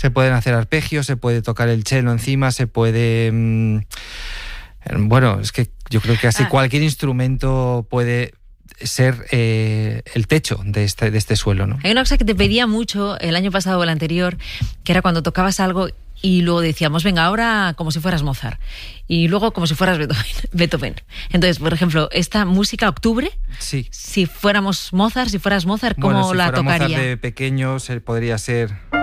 Se pueden hacer arpegios, se puede tocar el cello encima, se puede... bueno, es que yo creo que casi cualquier instrumento puede ser el techo de este suelo, ¿no? Hay una cosa que te pedía mucho el año pasado o el anterior, que era cuando tocabas algo y luego decíamos, venga, ahora como si fueras Mozart, y luego como si fueras Beethoven. Entonces, por ejemplo, esta música Octubre, sí. Si fueras Mozart, ¿cómo la tocaría? Si fuera Mozart de pequeño, podría ser...